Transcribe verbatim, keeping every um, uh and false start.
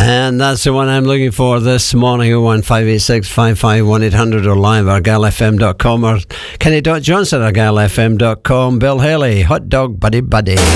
And that's the one I'm looking for this morning. oh one five eight six five five one eight hundred or live at argyle f m dot com or Kenny Johnson at argyle f m dot com. Bill Haley, Hot Dog Buddy Buddy.